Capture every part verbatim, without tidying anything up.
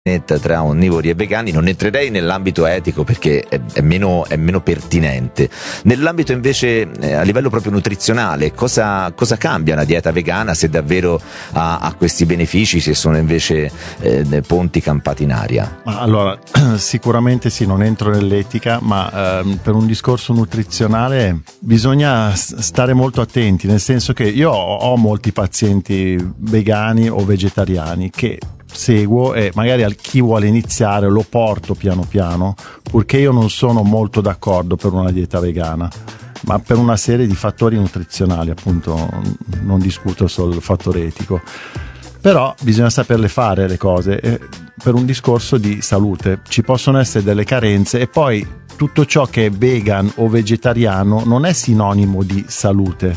tra onnivori e vegani. Non entrerei nell'ambito etico perché è, è, meno, è meno pertinente. Nell'ambito invece eh, a livello proprio nutrizionale, cosa, cosa cambia una dieta vegana, se davvero ha, ha questi benefici, se sono invece eh, ponti campati in aria? Ma allora, sicuramente sì, non entro nell'etica, ma ehm, per un discorso nutrizionale bisogna stare molto attenti, nel senso che io ho, ho molti pazienti vegani o vegetariani che seguo, e magari a chi vuole iniziare lo porto piano piano, purché io non sono molto d'accordo per una dieta vegana, ma per una serie di fattori nutrizionali, appunto, non discuto solo il fattore etico, però bisogna saperle fare le cose, e per un discorso di salute ci possono essere delle carenze, e poi tutto ciò che è vegan o vegetariano non è sinonimo di salute,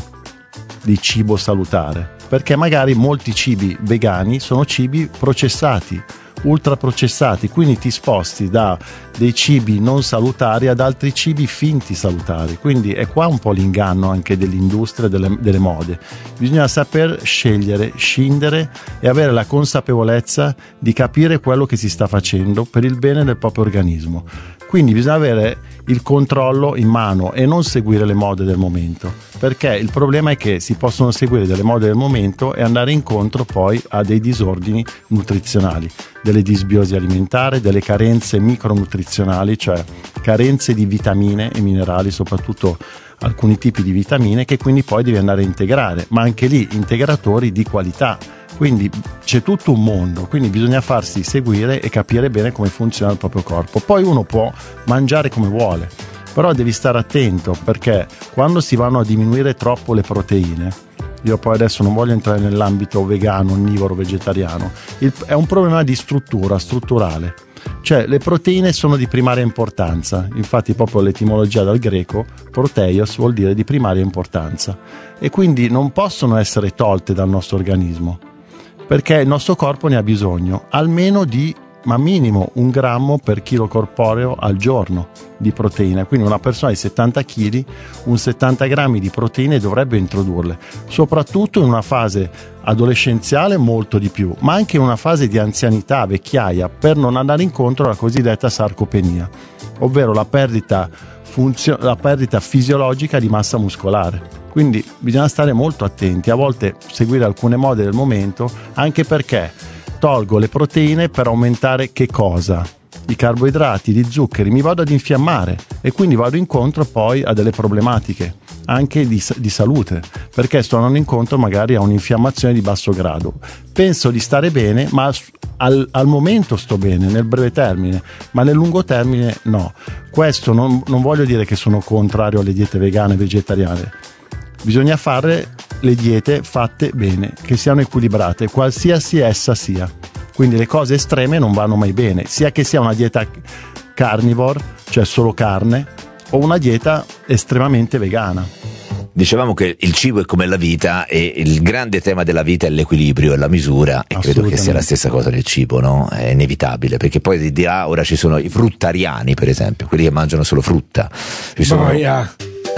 di cibo salutare, perché magari molti cibi vegani sono cibi processati, ultraprocessati, quindi ti sposti da dei cibi non salutari ad altri cibi finti salutari, quindi è qua un po' l'inganno anche dell'industria, delle, delle mode. Bisogna saper scegliere, scindere e avere la consapevolezza di capire quello che si sta facendo per il bene del proprio organismo. Quindi bisogna avere il controllo in mano e non seguire le mode del momento, perché il problema è che si possono seguire delle mode del momento e andare incontro poi a dei disordini nutrizionali, delle disbiosi alimentari, delle carenze micronutrizionali, cioè carenze di vitamine e minerali, soprattutto alcuni tipi di vitamine, che quindi poi devi andare a integrare, ma anche lì integratori di qualità. Quindi c'è tutto un mondo, quindi bisogna farsi seguire e capire bene come funziona il proprio corpo. Poi uno può mangiare come vuole, però devi stare attento, perché quando si vanno a diminuire troppo le proteine, io poi adesso non voglio entrare nell'ambito vegano, onnivoro, vegetariano, il, è un problema di struttura, strutturale. Cioè le proteine sono di primaria importanza, infatti proprio l'etimologia dal greco, proteios vuol dire di primaria importanza, e quindi non possono essere tolte dal nostro organismo, perché il nostro corpo ne ha bisogno almeno di, ma minimo, un grammo per chilo corporeo al giorno di proteine. Quindi una persona di settanta chili, un settanta grammi di proteine dovrebbe introdurle, soprattutto in una fase adolescenziale molto di più, ma anche in una fase di anzianità, vecchiaia, per non andare incontro alla cosiddetta sarcopenia, ovvero la perdita, funzio- la perdita fisiologica di massa muscolare. Quindi bisogna stare molto attenti, a volte seguire alcune mode del momento, anche perché tolgo le proteine per aumentare che cosa? I carboidrati, gli zuccheri, mi vado ad infiammare e quindi vado incontro poi a delle problematiche anche di, di salute, perché sto andando incontro magari a un'infiammazione di basso grado. Penso di stare bene, ma al, al momento sto bene, nel breve termine, ma nel lungo termine no. Questo non, non voglio dire che sono contrario alle diete vegane e vegetariane. Bisogna fare le diete fatte bene, che siano equilibrate, qualsiasi essa sia. Quindi le cose estreme non vanno mai bene, sia che sia una dieta carnivore, cioè solo carne, o una dieta estremamente vegana. Dicevamo che il cibo è come la vita, e il grande tema della vita è l'equilibrio e la misura, e credo che sia la stessa cosa del cibo, no? È inevitabile, perché poi di là ora ci sono i fruttariani, per esempio, quelli che mangiano solo frutta. Ci sono... Boia.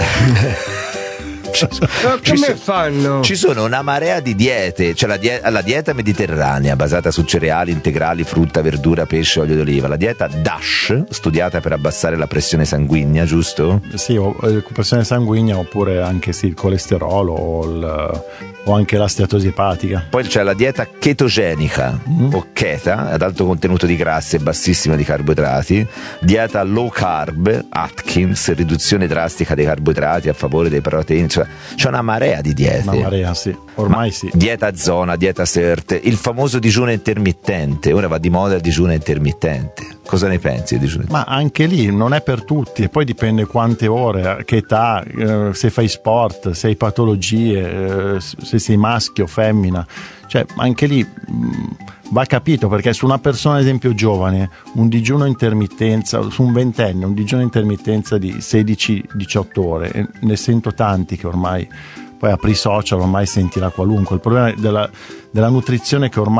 Ci sono, come ci sono, fanno? Ci sono una marea di diete, c'è la, die- la dieta mediterranea basata su cereali integrali, frutta, verdura, pesce, olio d'oliva, la dieta DASH, studiata per abbassare la pressione sanguigna, giusto? Sì, o eh, pressione sanguigna, oppure anche sì, il colesterolo o, il, o anche la steatosi epatica. Poi c'è la dieta chetogenica, mm. o cheta, ad alto contenuto di grassi e bassissima di carboidrati, dieta low carb, Atkins, riduzione drastica dei carboidrati a favore dei proteini, cioè c'è una marea di diete. Una marea, sì, ormai Ma sì. Dieta zona, dieta S E R T, il famoso digiuno intermittente, ora va di moda il digiuno intermittente. Cosa ne pensi di digiuno? Ma anche lì non è per tutti, e poi dipende quante ore, che età, eh, se fai sport, se hai patologie, eh, se sei maschio o femmina, cioè anche lì mh, va capito, perché su una persona ad esempio giovane un digiuno intermittenza, su un ventenne un digiuno intermittenza di sedici diciotto ore, e ne sento tanti che ormai, poi apri i social, ormai senti la qualunque. Il problema della, della nutrizione è che ormai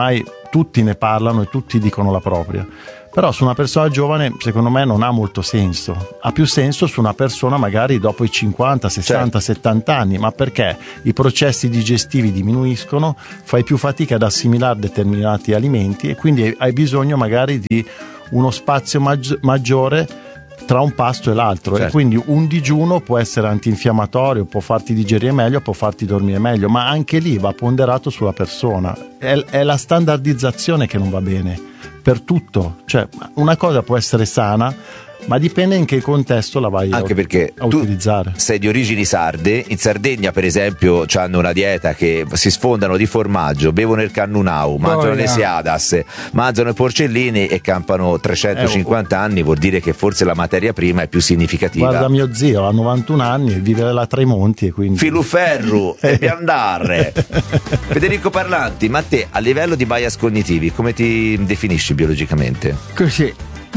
tutti ne parlano e tutti dicono la propria. Però su una persona giovane secondo me non ha molto senso, ha più senso su una persona magari dopo i cinquanta, sessanta, certo. settanta anni, ma perché i processi digestivi diminuiscono, fai più fatica ad assimilare determinati alimenti e quindi hai bisogno magari di uno spazio maggi- maggiore tra un pasto e l'altro, certo. E quindi un digiuno può essere antinfiammatorio, può farti digerire meglio, può farti dormire meglio, ma anche lì va ponderato sulla persona, è, è la standardizzazione che non va bene per tutto, cioè una cosa può essere sana ma dipende in che contesto la vai anche a, perché a tu utilizzare. Sei di origini sarde, in Sardegna per esempio hanno una dieta che si sfondano di formaggio, bevono il cannunau, mangiano oh, le yeah. seadas, mangiano i porcellini e campano trecentocinquanta eh, oh. anni, vuol dire che forse la materia prima è più significativa. Guarda mio zio ha novantuno anni e vive alla Tremonti e quindi Filuferru e Biandarre. Federico Parlanti, ma te a livello di bias cognitivi come ti definisci biologicamente? Così.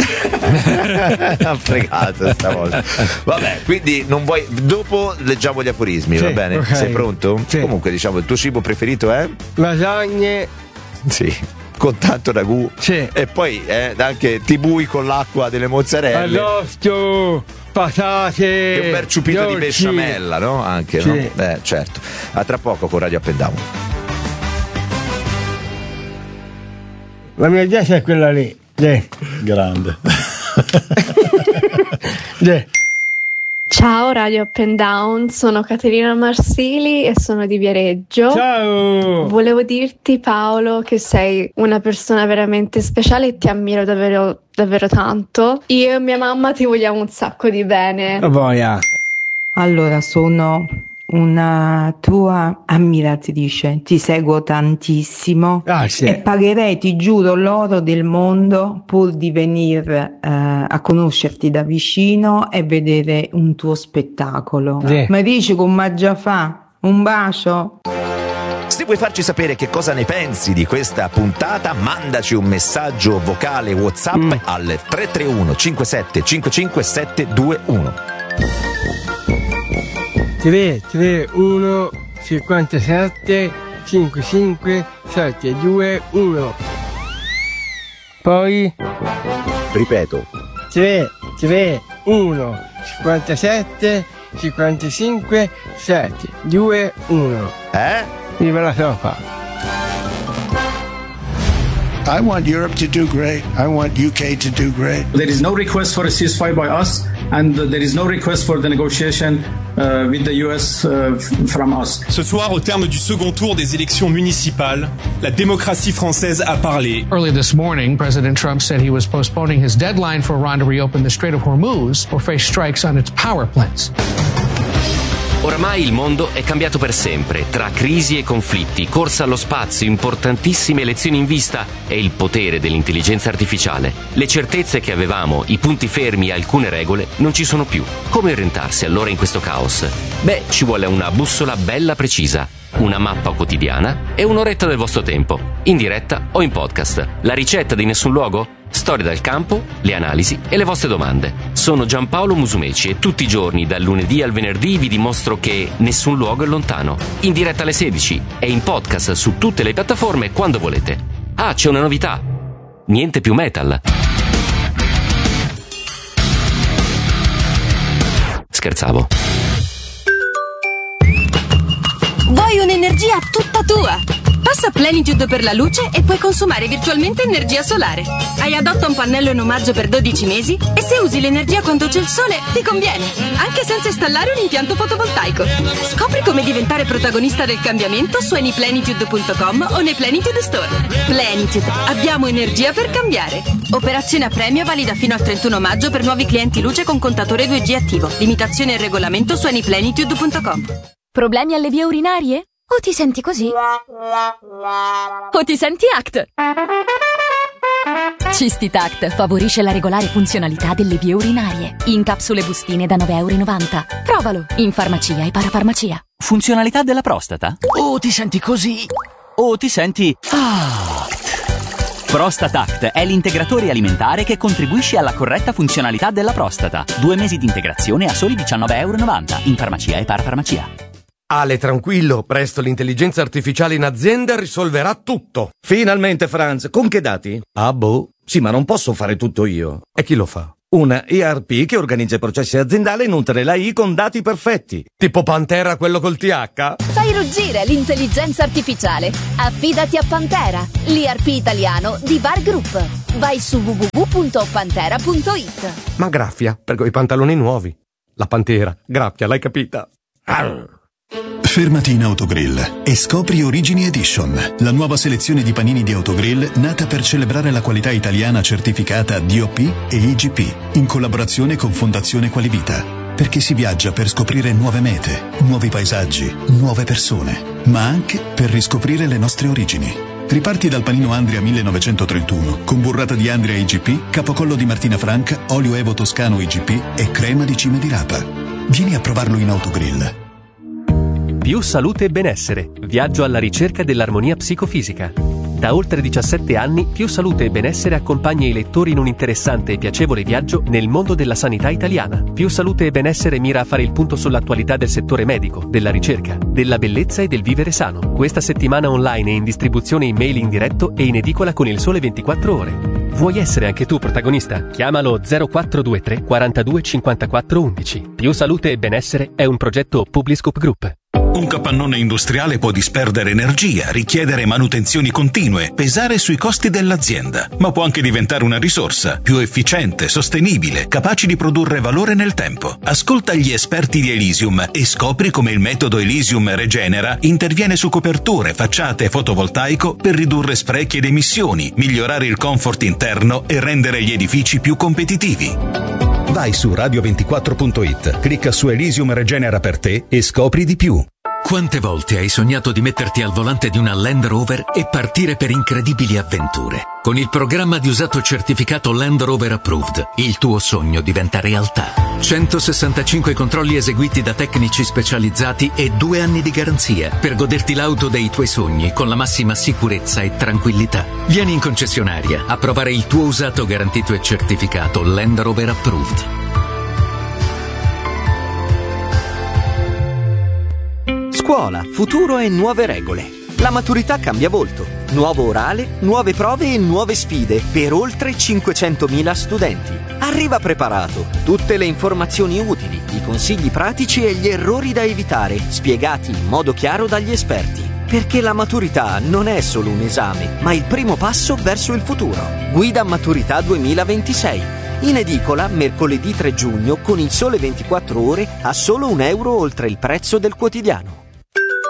Ha fregato stavolta. Vabbè, quindi non vuoi. Dopo leggiamo gli aforismi, sì, va bene? Okay. Sei pronto? Sì. Comunque, diciamo, il tuo cibo preferito è? Lasagne. Sì. Con tanto ragù. Sì. E poi eh, anche tibui con l'acqua delle mozzarelle. Arrosto, patate. E un bel ciupito dolci. Di besciamella, no? Anche, sì. No? Eh, certo. A tra poco con Radio Up and Down. La mia dieta è quella lì. Yeah. Grande. Yeah. Ciao Radio Up and Down, sono Caterina Marsili e sono di Viareggio. Ciao! Volevo dirti Paolo che sei una persona veramente speciale e ti ammiro davvero, davvero tanto. Io e mia mamma ti vogliamo un sacco di bene. Oh boia. Allora, sono una tua ammiratrice, ti seguo tantissimo. Grazie. E pagherei, ti giuro, l'oro del mondo pur di venire eh, a conoscerti da vicino e vedere un tuo spettacolo. Sì. Ma dici come già fa? Un bacio. Se vuoi farci sapere che cosa ne pensi di questa puntata, mandaci un messaggio vocale WhatsApp mm. al tre tre uno cinque sette cinque cinque sette due uno. tre tre uno cinquantasette cinquantacinque sette due uno. Poi ripeto tre tre uno cinquantasette cinquantacinque sette due uno. Eh? Viva la sopa. I want Europe to do great. I want U K to do great. There is no request for a ceasefire by us, and there is no request for the negotiation uh, with the U S uh, from us. Ce soir, au terme du second tour des élections municipales, la démocratie française a parlé. Early this morning, President Trump said he was postponing his deadline for Iran to reopen the Strait of Hormuz or face strikes on its power plants. Oramai il mondo è cambiato per sempre, tra crisi e conflitti, corsa allo spazio, importantissime elezioni in vista e il potere dell'intelligenza artificiale. Le certezze che avevamo, i punti fermi e alcune regole non ci sono più. Come orientarsi allora in questo caos? Beh, ci vuole una bussola bella precisa, una mappa quotidiana e un'oretta del vostro tempo, in diretta o in podcast. La ricetta di Nessun Luogo? Storie dal campo, le analisi e le vostre domande. Sono Giampaolo Musumeci e tutti i giorni, dal lunedì al venerdì, vi dimostro che nessun luogo è lontano. In diretta alle sedici e in podcast su tutte le piattaforme quando volete. Ah, c'è una novità. Niente più metal. Scherzavo. Vuoi un'energia tutta tua? Passa Plenitude per la luce e puoi consumare virtualmente energia solare. Hai adotta un pannello in omaggio per dodici mesi e se usi l'energia quando c'è il sole ti conviene, anche senza installare un impianto fotovoltaico. Scopri come diventare protagonista del cambiamento su anyplenitude punto com o nei Plenitude Store. Plenitude, abbiamo energia per cambiare. Operazione a premio valida fino al trentuno maggio per nuovi clienti luce con contatore due G attivo. Limitazione e regolamento su anyplenitude punto com. Problemi alle vie urinarie? O ti senti così? O ti senti A C T? Cistitact favorisce la regolare funzionalità delle vie urinarie. In capsule bustine da nove e novanta euro. Provalo in farmacia e parafarmacia. Funzionalità della prostata? O ti senti così? O ti senti A C T? Prostatact è l'integratore alimentare che contribuisce alla corretta funzionalità della prostata. Due mesi di integrazione a soli diciannove e novanta euro in farmacia e parafarmacia. Ale, tranquillo, presto l'intelligenza artificiale in azienda risolverà tutto. Finalmente, Franz, con che dati? Ah, boh. Sì, ma non posso fare tutto io. E chi lo fa? Una E R P che organizza i processi aziendali e nutre l'A I con dati perfetti. Tipo Pantera, quello col T H? Fai ruggire l'intelligenza artificiale. Affidati a Pantera, l'E R P italiano di Var Group. Vai su w w w punto pantera punto i t. Ma graffia, per quei pantaloni nuovi. La Pantera, graffia, l'hai capita? Arr. Fermati in Autogrill e scopri Origini Edition, la nuova selezione di panini di Autogrill nata per celebrare la qualità italiana certificata D O P e I G P, in collaborazione con Fondazione Qualivita. Perché si viaggia per scoprire nuove mete, nuovi paesaggi, nuove persone, ma anche per riscoprire le nostre origini. Riparti dal panino Andria millenovecentotrentuno, con burrata di Andria I G P, capocollo di Martina Franca, olio Evo Toscano I G P e crema di cime di rapa. Vieni a provarlo in Autogrill. Più salute e benessere. Viaggio alla ricerca dell'armonia psicofisica. Da oltre diciassette anni, Più Salute e Benessere accompagna i lettori in un interessante e piacevole viaggio nel mondo della sanità italiana. Più Salute e Benessere mira a fare il punto sull'attualità del settore medico, della ricerca, della bellezza e del vivere sano. Questa settimana online è in distribuzione in mail in diretto e in edicola con Il Sole ventiquattro Ore. Vuoi essere anche tu protagonista? Chiamalo zero quattro due tre quarantadue cinquantaquattro undici. Più Salute e Benessere è un progetto Publiscope Group. Un capannone industriale può disperdere energia, richiedere manutenzioni continue, pesare sui costi dell'azienda, ma può anche diventare una risorsa più efficiente, sostenibile, capace di produrre valore nel tempo. Ascolta gli esperti di Elysium e scopri come il metodo Elysium Regenera interviene su coperture, facciate e fotovoltaico per ridurre sprechi ed emissioni, migliorare il comfort interno e rendere gli edifici più competitivi. Vai su radio ventiquattro punto i t, clicca su Elysium Regenera per te e scopri di più. Quante volte hai sognato di metterti al volante di una Land Rover e partire per incredibili avventure? Con il programma di usato certificato Land Rover Approved, il tuo sogno diventa realtà. centosessantacinque controlli eseguiti da tecnici specializzati e due anni di garanzia per goderti l'auto dei tuoi sogni con la massima sicurezza e tranquillità. Vieni in concessionaria a provare il tuo usato garantito e certificato Land Rover Approved. Scuola, futuro e nuove regole. La maturità cambia volto. Nuovo orale, nuove prove e nuove sfide per oltre cinquecentomila studenti. Arriva preparato. Tutte le informazioni utili, i consigli pratici e gli errori da evitare, spiegati in modo chiaro dagli esperti. Perché la maturità non è solo un esame, ma il primo passo verso il futuro. Guida Maturità duemilaventisei. In edicola mercoledì tre giugno con Il Sole ventiquattro Ore a solo un euro oltre il prezzo del quotidiano.